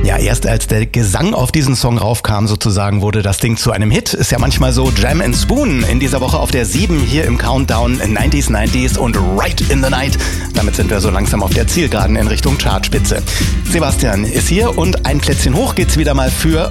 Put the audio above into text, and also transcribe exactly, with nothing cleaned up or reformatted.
Ja, erst als der Gesang auf diesen Song raufkam sozusagen, wurde das Ding zu einem Hit. Ist ja manchmal so. Jam and Spoon in dieser Woche auf der sieben hier im Countdown neunziger, neunziger und Right in the Night. Damit sind wir so langsam auf der Zielgeraden in Richtung Chartspitze. Sebastian ist hier und ein Plätzchen hoch geht's wieder mal für